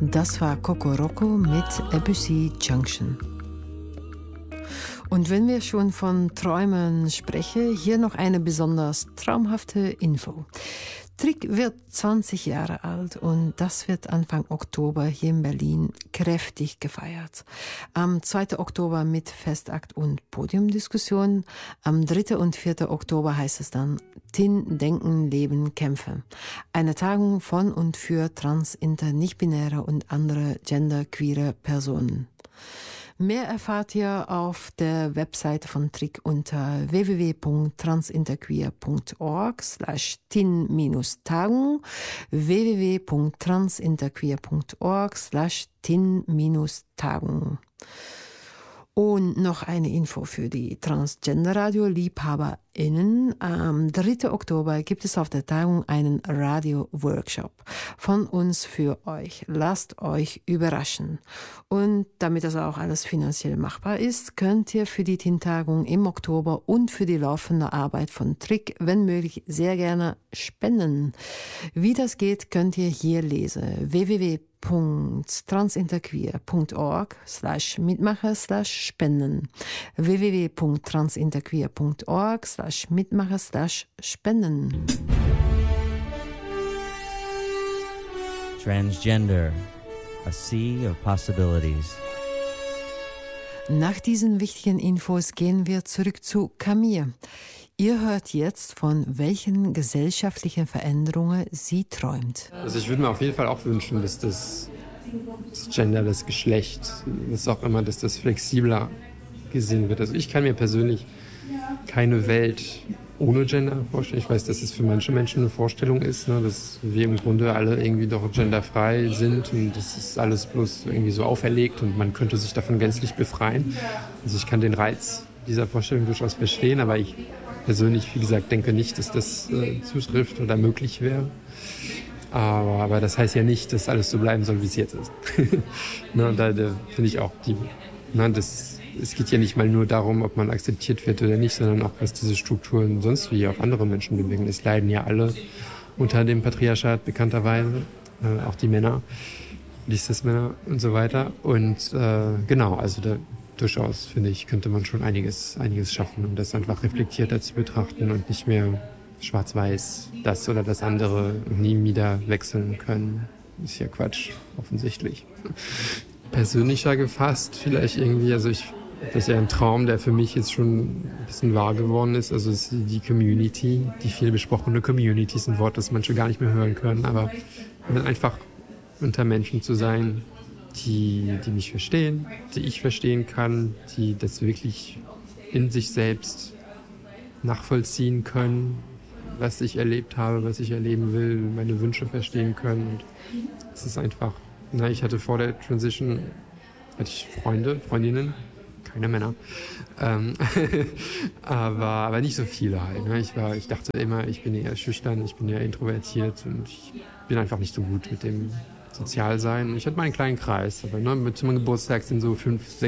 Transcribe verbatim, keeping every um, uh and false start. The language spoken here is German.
Das war Kokoroko mit Debussy Junction. Und wenn wir schon von Träumen sprechen, hier noch eine besonders traumhafte Info. Trick wird zwanzig Jahre alt und das wird Anfang Oktober hier in Berlin kräftig gefeiert. Am zweiten Oktober mit Festakt und Podiumdiskussion. Am dritten und vierten Oktober heißt es dann Tin, Denken, Leben, Kämpfen. Eine Tagung von und für trans, inter, nicht-binäre und andere genderqueere Personen. Mehr erfahrt ihr auf der Webseite von Trick unter w w w punkt transinterqueer punkt org slash tin-tagung, w w w punkt transinterqueer punkt org slash tin-tagung. Und noch eine Info für die Transgender-Radio-LiebhaberInnen. Am dritten Oktober gibt es auf der Tagung einen Radio-Workshop von uns für euch. Lasst euch überraschen. Und damit das auch alles finanziell machbar ist, könnt ihr für die Tin-Tagung im Oktober und für die laufende Arbeit von Trick, wenn möglich, sehr gerne spenden. Wie das geht, könnt ihr hier lesen. w w w punkt transinterqueer punkt org slash mitmacher slash spenden. w w w punkt transinterqueer punkt org slash mitmacher slash spenden. Transgender, a sea of possibilities. Nach diesen wichtigen Infos gehen wir zurück zu Camille. Ihr hört jetzt, von welchen gesellschaftlichen Veränderungen sie träumt. Also ich würde mir auf jeden Fall auch wünschen, dass das, das Gender, das Geschlecht, was auch immer, dass das flexibler gesehen wird. Also ich kann mir persönlich keine Welt ohne Gender vorstellen. Ich weiß, dass es für manche Menschen eine Vorstellung ist, ne, dass wir im Grunde alle irgendwie doch genderfrei sind und das ist alles bloß irgendwie so auferlegt und man könnte sich davon gänzlich befreien. Also ich kann den Reiz dieser Vorstellung durchaus verstehen, aber ich persönlich, wie gesagt, denke nicht, dass das äh, zutrifft oder möglich wäre. Aber, aber das heißt ja nicht, dass alles so bleiben soll, wie es jetzt ist. ne, da, da finde ich auch, die, ne, das, es geht ja nicht mal nur darum, ob man akzeptiert wird oder nicht, sondern auch, was diese Strukturen sonst wie auf andere Menschen bewegen. Es leiden ja alle unter dem Patriarchat bekannterweise, äh, auch die Männer, die Cis-Männer und so weiter. Und äh, genau, also da durchaus, finde ich, könnte man schon einiges, einiges schaffen, um das einfach reflektierter zu betrachten und nicht mehr schwarz-weiß das oder das andere nie wieder wechseln können. Ist ja Quatsch, offensichtlich. Persönlicher gefasst vielleicht irgendwie, also ich, das ist ja ein Traum, der für mich jetzt schon ein bisschen wahr geworden ist, also ist die Community, die viel besprochene Community ist ein Wort, das manche gar nicht mehr hören können, aber einfach unter Menschen zu sein, die, die mich verstehen, die ich verstehen kann, die das wirklich in sich selbst nachvollziehen können, was ich erlebt habe, was ich erleben will, meine Wünsche verstehen können. Und es ist einfach, na, ich hatte vor der Transition, hatte ich Freunde, Freundinnen, keine Männer, ähm, aber, aber nicht so viele halt. Ne? Ich, war, ich dachte immer, ich bin eher schüchtern, ich bin eher introvertiert und ich bin einfach nicht so gut mit dem sozial sein. Ich hatte meinen kleinen Kreis, aber ne, mit zum Geburtstag sind so fünf, sechs